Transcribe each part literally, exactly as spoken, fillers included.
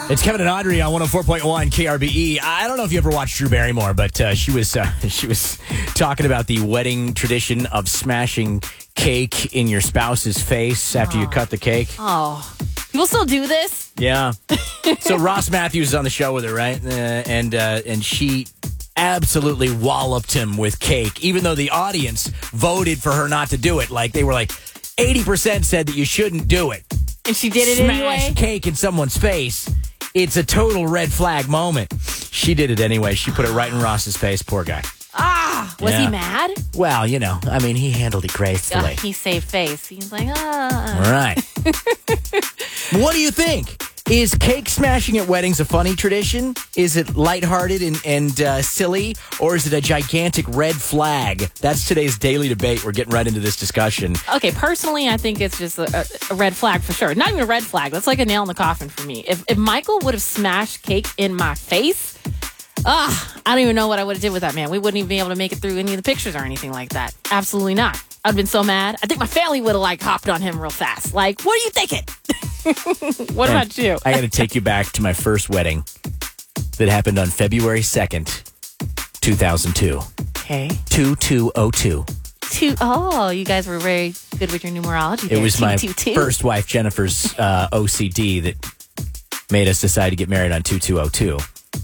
It's Kevin and Audrey on one oh four point one K R B E. I don't know if you ever watched Drew Barrymore, but uh, she was uh, she was talking about the wedding tradition of smashing cake in your spouse's face after oh. you cut the cake. Oh, people still do this? Yeah. So Ross Matthews is on the show with her, right? Uh, and uh, and she absolutely walloped him with cake, even though the audience voted for her not to do it. Like they were like eighty percent said that you shouldn't do it. And she did it Smash anyway? Cake in someone's face. It's a total red flag moment. She did it anyway. She put it right in Ross's face. Poor guy. Ah, was Yeah. he mad? Well, you know, I mean, he handled it gracefully. Uh, he saved face. He's like, ah. All right. What do you think? Is cake smashing at weddings a funny tradition? Is it lighthearted and, and uh, silly? Or is it a gigantic red flag? That's today's daily debate. We're getting right into this discussion. Okay, personally, I think it's just a, a red flag for sure. Not even a red flag. That's like a nail in the coffin for me. If, if Michael would have smashed cake in my face, ah, I don't even know what I would have did with that man. We wouldn't even be able to make it through any of the pictures or anything like that. Absolutely not. I'd have been so mad. I think my family would have like hopped on him real fast. Like, what are you thinking? What And about you? I got to take you back to my first wedding that happened on February second, two thousand two. Okay. two two oh two. Two, oh, you guys were very good with your numerology. It there. was two, my two, two. first wife, Jennifer's uh, O C D, that made us decide to get married on two two oh two.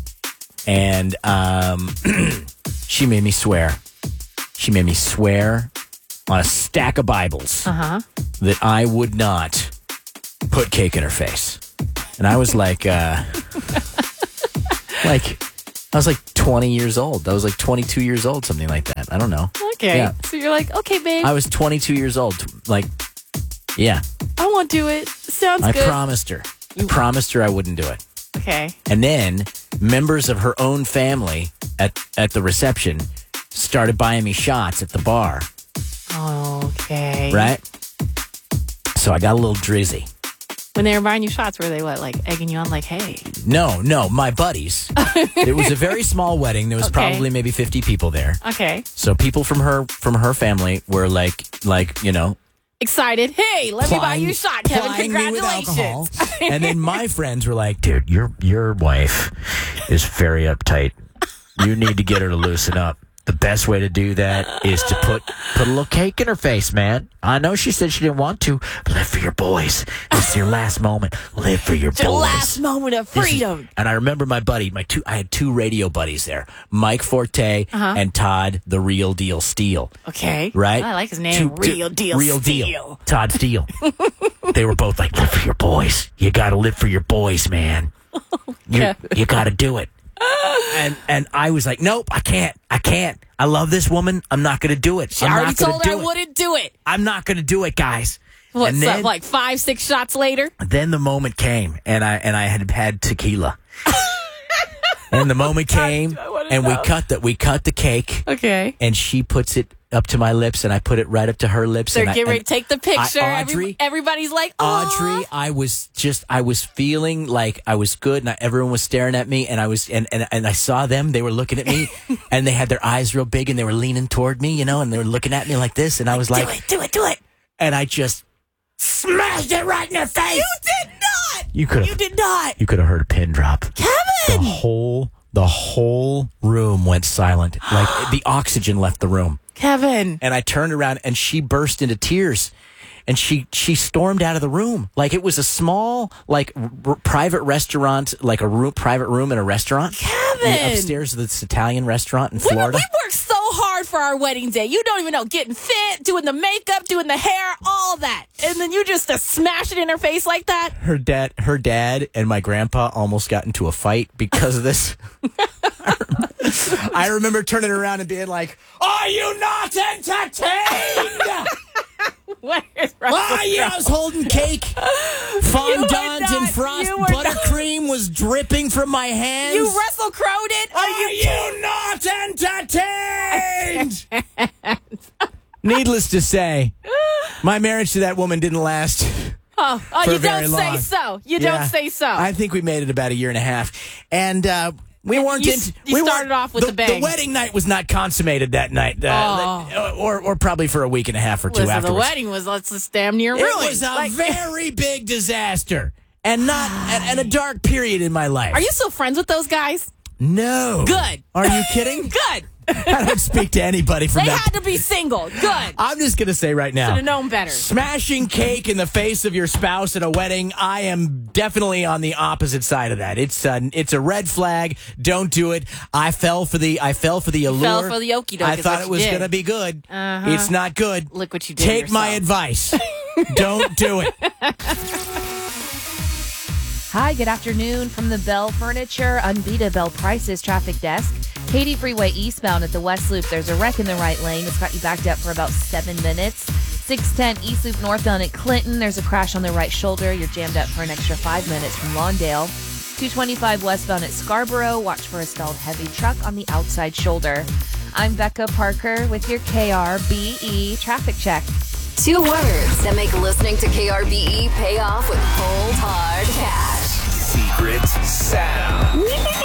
And um, she made me swear. She made me swear on a stack of Bibles uh-huh. that I would not put cake in her face. And I was like, uh, like, I was like twenty years old. I was like twenty-two years old, something like that. I don't know. Okay. Yeah. So you're like, okay, babe. I was twenty-two years old. Like, yeah. I won't do it. Sounds I good. promised her. I promised her I wouldn't do it. Okay. And then members of her own family at, at the reception started buying me shots at the bar. Okay. Right? So I got a little drizzy. When they were buying you shots, were they what, like egging you on, like, hey? No, no, my buddies. It was a very small wedding. There was Okay. probably maybe fifty people there. Okay. So people from her from her family were like, like you know, Excited. Hey, let me buy plying- you a shot, Kevin. plying me with alcohol. Congratulations. And then my friends were like, dude, your your wife is very uptight. You need to get her to loosen up. The best way to do that is to put put a little cake in her face, man. I know she said she didn't want to, but live for your boys. This is your last moment. Live for your It's your boys. last moment of This is- freedom. and I remember my buddy, my two I had two radio buddies there, Mike Forte Uh-huh. and Todd the Real Deal Steele. Okay. Right? I like his name. Two- two- Real Deal Real Steele. Deal. Todd Steele. They were both like, live for your boys. You got to live for your boys, man. You Yeah. you got to do it. And and I was like, nope, I can't. I can't. I love this woman. I'm not going to do it. She I'm already not gonna told her I do it. wouldn't do it. I'm not going to do it, guys. What's and then, up, like five, six shots later? then the moment came, and I and I had had tequila. And the moment came, I wanna and we know. cut the we cut the cake, Okay. and she puts it up to my lips, and I put it right up to her lips. They're and I, getting ready and to take the picture. I- Every- Audrey, everybody's like, oh. Audrey, I was just, I was feeling like I was good, and I, everyone was staring at me, and I was, and, and and I saw them. They were looking at me, and they had their eyes real big, and they were leaning toward me, you know, and they were looking at me like this, and I was like, do it, do it, do it. and I just smashed it right in their face. You did not. You could You have, did not. you could have heard a pin drop. The Kevin. whole, the whole room went silent, like the oxygen left the room. Kevin. And I turned around and she burst into tears, and she she stormed out of the room like it was a small like r- private restaurant, like a room, private room in a restaurant. Kevin. Upstairs of this Italian restaurant in We, we Florida. worked so hard for our wedding day. You don't even know, getting fit, doing the makeup, doing the hair, all that. And then you just uh, smash it in her face like that? Her dad, her dad, and my grandpa almost got into a fight because of this. I remember turning around and being like, "Are you not entertained?" Where is Russell Ah, yeah, I was holding cake. Fondant not- and frost you were buttercream was dripping from my hands. You Russell Crowed it? Are Are you you not entertained? Needless to say, my marriage to that woman didn't last. Oh, oh for you very don't say long. so. You Yeah. don't say so. I think we made it about a year and a half, and uh, we weren't. You- into, you we started weren't- off with the, a bang. The wedding night was not consummated that night, uh, Oh. or or probably for a week and a half or two Listen, the afterwards. wedding was let's just damn near It ruined. was a Like- very big disaster. and not and, and a dark period in my life. Are you still friends with those guys? No. Good. Are you kidding? Good. I don't speak to anybody from They that. had to be single. Good. I'm just going to say right now. Should have known better. Smashing cake in the face of your spouse at a wedding, I am definitely on the opposite side of that. It's a, it's a red flag. Don't do it. I fell for the I fell for the allure. fell for the okie doke I is thought what it you was did. going to be good. Uh-huh. It's not good. Look what you did Take to my yourself. advice. Don't do it. Hi, good afternoon from the Bell Furniture Unbeatable Bell Prices traffic desk. Katy Freeway eastbound at the West Loop. There's a wreck in the right lane. It's got you backed up for about seven minutes. six ten East Loop northbound at Clinton. There's a crash on the right shoulder. You're jammed up for an extra five minutes from Lawndale. two twenty-five westbound at Scarborough. Watch for a stalled heavy truck on the outside shoulder. I'm Becca Parker with your K R B E traffic check. Two words that make listening to K R B E pay off with cold, hard cash. Secret Sound.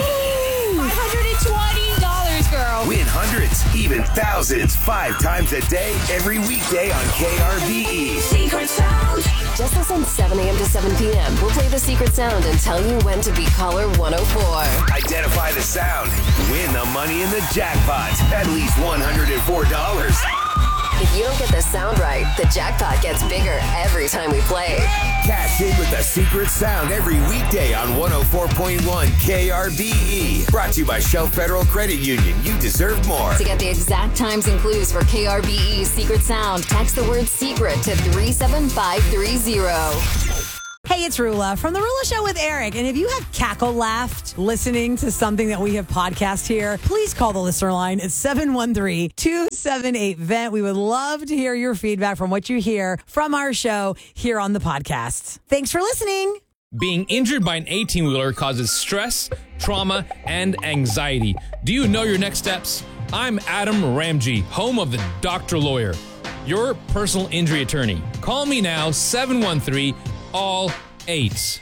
five hundred twenty dollars, girl. Win hundreds, even thousands, five times a day, every weekday on K R B E. Secret Sound. Just listen seven a.m. to seven p.m. We'll play the Secret Sound and tell you when to beat caller one oh four. Identify the sound. Win the money in the jackpot. At least one hundred four dollars. If you don't get the sound right, the jackpot gets bigger every time we play. Cash in with the Secret Sound every weekday on one oh four point one K R B E. Brought to you by Shell Federal Credit Union. You deserve more. To get the exact times and clues for K R B E's Secret Sound, text the word secret to three seven five three zero. Hey, it's Rula from The Rula Show with Eric. And if you have cackle laughed listening to something that we have podcast here, please call the listener line at seven one three, two seven eight, V E N T. We would love to hear your feedback from what you hear from our show here on the podcast. Thanks for listening. Being injured by an eighteen-wheeler causes stress, trauma, and anxiety. Do you know your next steps? I'm Adam Ramji, home of the Doctor Lawyer, your personal injury attorney. Call me now, seven one three, all eights.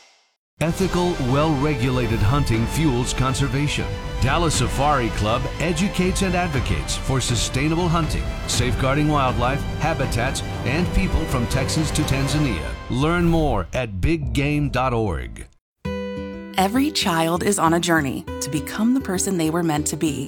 Ethical, well-regulated hunting fuels conservation. Dallas Safari Club educates and advocates for sustainable hunting, safeguarding wildlife, habitats, and people from Texas to Tanzania. Learn more at big game dot org. Every child is on a journey to become the person they were meant to be.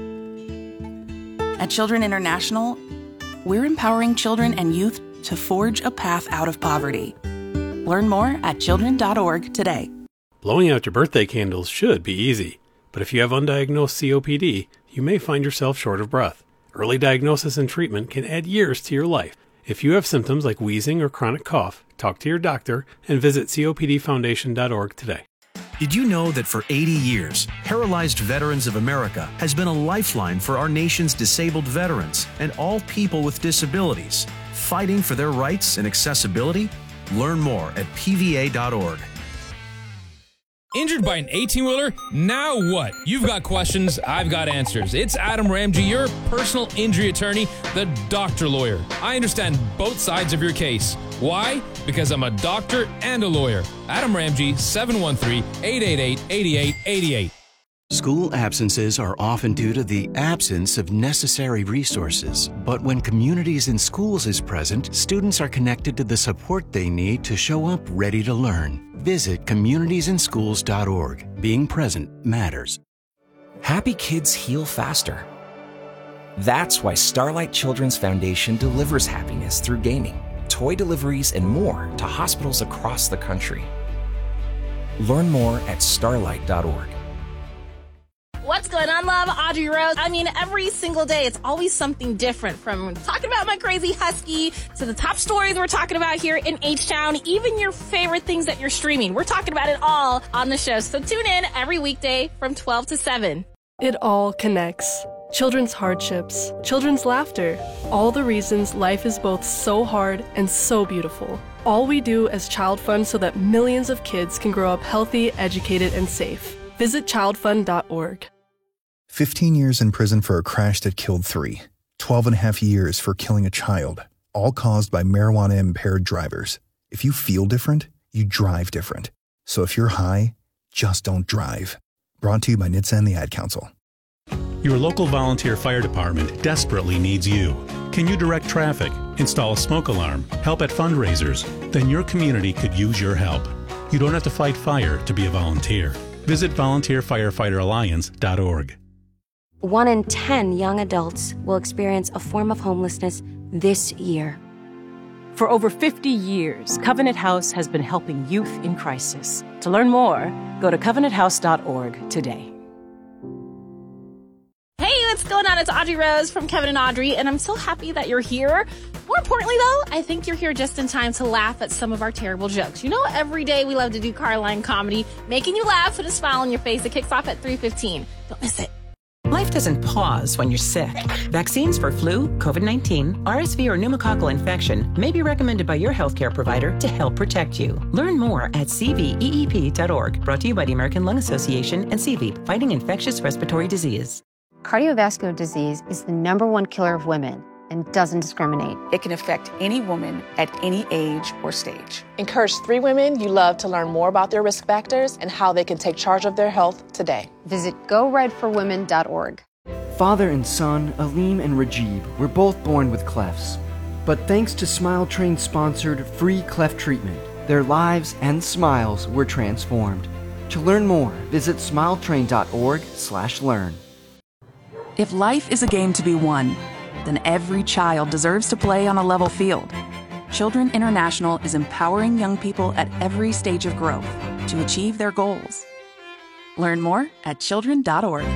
At Children International, we're empowering children and youth to forge a path out of poverty. Learn more at children dot org today. Blowing out your birthday candles should be easy, but if you have undiagnosed C O P D, you may find yourself short of breath. Early diagnosis and treatment can add years to your life. If you have symptoms like wheezing or chronic cough, talk to your doctor and visit C O P D foundation dot org today. Did you know that for eighty years, Paralyzed Veterans of America has been a lifeline for our nation's disabled veterans and all people with disabilities, fighting for their rights and accessibility? Learn more at P V A dot org. Injured by an eighteen-wheeler? Now what? You've got questions, I've got answers. It's Adam Ramji, your personal injury attorney, the Doctor Lawyer. I understand both sides of your case. Why? Because I'm a doctor and a lawyer. Adam Ramji, seven one three, eight eight eight, eight eight eight eight. School absences are often due to the absence of necessary resources. But when Communities in Schools is present, students are connected to the support they need to show up ready to learn. Visit communities in schools dot org. Being present matters. Happy kids heal faster. That's why Starlight Children's Foundation delivers happiness through gaming, toy deliveries, and more to hospitals across the country. Learn more at starlight dot org. What's going on, love? Audrey Rose. I mean, every single day, it's always something different, from talking about my crazy husky to the top stories we're talking about here in H-Town, even your favorite things that you're streaming. We're talking about it all on the show. So tune in every weekday from twelve to seven. It all connects. Children's hardships, children's laughter, all the reasons life is both so hard and so beautiful. All we do as Child Fund so that millions of kids can grow up healthy, educated, and safe. Visit child fund dot org. fifteen years in prison for a crash that killed three. twelve and a half years for killing a child, all caused by marijuana-impaired drivers. If you feel different, you drive different. So if you're high, just don't drive. Brought to you by N H T S A and the Ad Council. Your local volunteer fire department desperately needs you. Can you direct traffic, install a smoke alarm, help at fundraisers? Then your community could use your help. You don't have to fight fire to be a volunteer. Visit volunteer firefighter alliance dot org. One in ten young adults will experience a form of homelessness this year. For over fifty years, Covenant House has been helping youth in crisis. To learn more, go to covenant house dot org today. Hey, what's going on? It's Audrey Rose from Kevin and Audrey, and I'm so happy that you're here. More importantly, though, I think you're here just in time to laugh at some of our terrible jokes. You know, every day we love to do Carline comedy, making you laugh with a smile on your face. It kicks off at three fifteen. Don't miss it. Life doesn't pause when you're sick. Vaccines for flu, COVID nineteen, R S V, or pneumococcal infection may be recommended by your healthcare provider to help protect you. Learn more at c v e e p dot org. Brought to you by the American Lung Association and C V E P, fighting infectious respiratory disease. Cardiovascular disease is the number one killer of women and doesn't discriminate. It can affect any woman at any age or stage. Encourage three women you love to learn more about their risk factors and how they can take charge of their health today. Visit go red for women dot org. Father and son, Aleem and Rajib, were both born with clefts. But thanks to Smile Train sponsored free cleft treatment, their lives and smiles were transformed. To learn more, visit smile train dot org slash learn. If life is a game to be won, then every child deserves to play on a level field. Children International is empowering young people at every stage of growth to achieve their goals. Learn more at children dot org.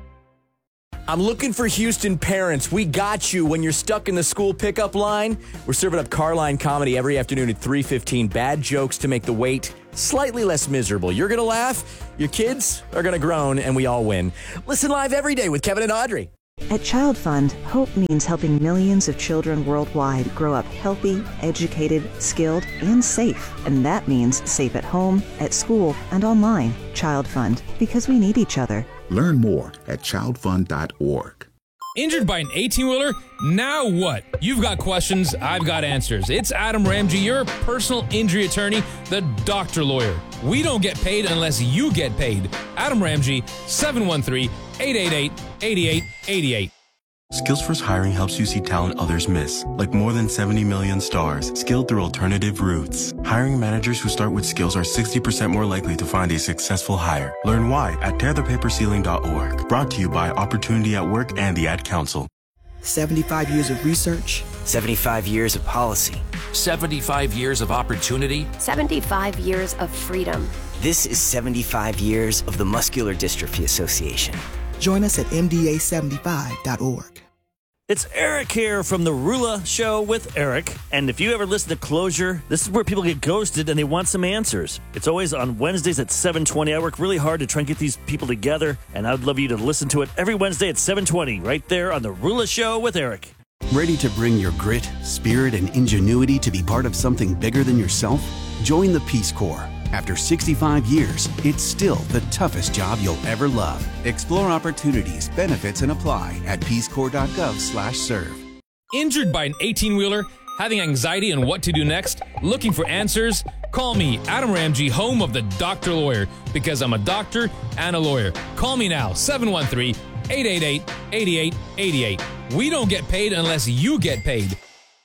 I'm looking for Houston parents. We got you when you're stuck in the school pickup line. We're serving up Carline comedy every afternoon at three fifteen. Bad jokes to make the wait slightly less miserable. You're going to laugh, your kids are going to groan, and we all win. Listen live every day with Kevin and Audrey. At Child Fund, hope means helping millions of children worldwide grow up healthy, educated, skilled, and safe. And that means safe at home, at school, and online. Child Fund, because we need each other. Learn more at child fund dot org. Injured by an eighteen-wheeler? Now what? You've got questions, I've got answers. It's Adam Ramsey, your personal injury attorney, the doctor lawyer. We don't get paid unless you get paid. Adam Ramsey, seven one three, eight eight eight, eight eight eight eight. Skills First Hiring helps you see talent others miss, like more than seventy million stars, skilled through alternative routes. Hiring managers who start with skills are sixty percent more likely to find a successful hire. Learn why at tear the paper ceiling dot org. Brought to you by Opportunity at Work and the Ad Council. seventy-five years of research. seventy-five years of policy. seventy-five years of opportunity. seventy-five years of freedom. This is seventy-five years of the Muscular Dystrophy Association. Join us at M D A seventy-five dot org. It's Eric here from The Rula Show with Eric. And if you ever listen to Closure, this is where people get ghosted and they want some answers. It's always on Wednesdays at seven twenty. I work really hard to try and get these people together, and I'd love you to listen to it every Wednesday at seven twenty, right there on The Rula Show with Eric. Ready to bring your grit, spirit, and ingenuity to be part of something bigger than yourself? Join the Peace Corps. After sixty-five years, it's still the toughest job you'll ever love. Explore opportunities, benefits, and apply at peace corps dot gov slash serve. Injured by an eighteen-wheeler? Having anxiety on what to do next? Looking for answers? Call me, Adam Ramsey, home of the doctor lawyer, because I'm a doctor and a lawyer. Call me now, seven one three, eight eight eight, eight eight eight eight. We don't get paid unless you get paid.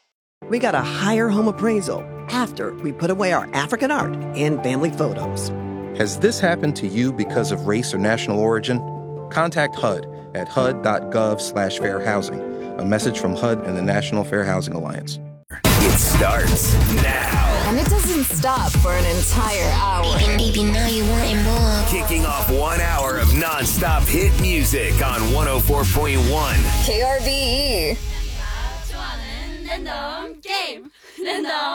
We got a higher home appraisal after we put away our African art and family photos. Has this happened to you because of race or national origin? Contact H U D at H U D dot gov slash fair housing. A message from H U D and the National Fair Housing Alliance. It starts now. And it doesn't stop for an entire hour. Baby, now you wanting more. Kicking off one hour of non-stop hit music on one oh four point one. K R B E. game.